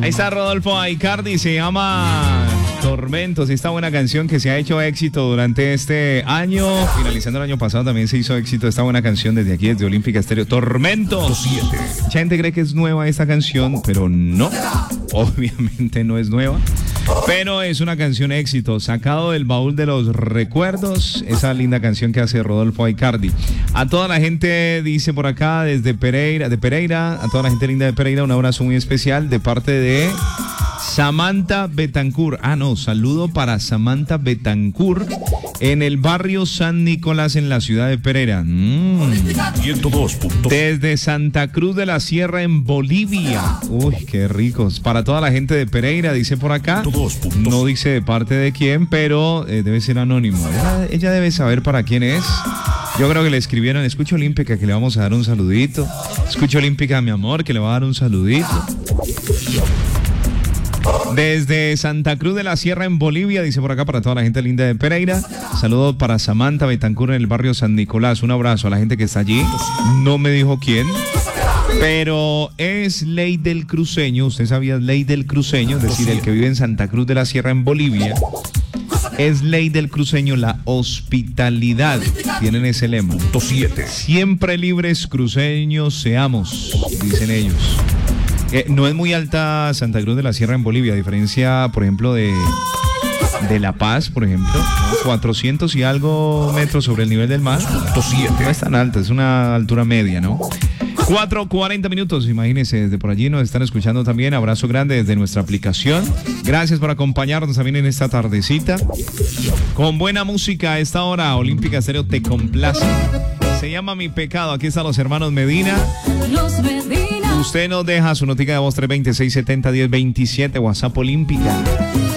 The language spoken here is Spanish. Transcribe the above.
Ahí está Rodolfo Aicardi, se llama Tormentos, esta buena canción que se ha hecho éxito durante este año. Finalizando el año pasado también se hizo éxito esta buena canción desde aquí, desde Olímpica Estéreo. Tormentos. Mucha gente cree que es nueva esta canción, pero no. Obviamente no es nueva. Pero es una canción éxito, sacado del baúl de los recuerdos, esa linda canción que hace Rodolfo Aicardi. A toda la gente, dice por acá, desde Pereira, a toda la gente linda de Pereira, un abrazo muy especial de parte de Samantha Betancourt. Saludo para Samantha Betancourt en el barrio San Nicolás en la ciudad de Pereira. 102. Desde Santa Cruz de la Sierra en Bolivia. Uy, qué ricos. Para toda la gente de Pereira, dice por acá. No dice de parte de quién, pero debe ser anónimo. Ella debe saber para quién es. Yo creo que le escribieron: escucha Olímpica, que le vamos a dar un saludito. Escucha Olímpica, mi amor, que le va a dar un saludito. Desde Santa Cruz de la Sierra en Bolivia, dice por acá, para toda la gente linda de Pereira. Saludos para Samantha Betancourt en el barrio San Nicolás. Un abrazo a la gente que está allí. No me dijo quién, pero es Ley del Cruceño. Usted sabía, Ley del Cruceño, es decir, el que vive en Santa Cruz de la Sierra en Bolivia. Es Ley del Cruceño, la hospitalidad. Tienen ese lema. Siempre libres cruceños seamos, dicen ellos. No es muy alta Santa Cruz de la Sierra en Bolivia, a diferencia, por ejemplo, de La Paz, por ejemplo, 400 y algo metros sobre el nivel del mar. No es tan alta, es una altura media, ¿no? 4:40 minutos, imagínense, desde por allí nos están escuchando también. Abrazo grande desde nuestra aplicación. Gracias por acompañarnos también en esta tardecita. Con buena música a esta hora, Olímpica Estéreo te complace. Se llama Mi Pecado. Aquí están los hermanos Medina. Usted nos deja su notica de voz 320-670-1027, WhatsApp Olímpica.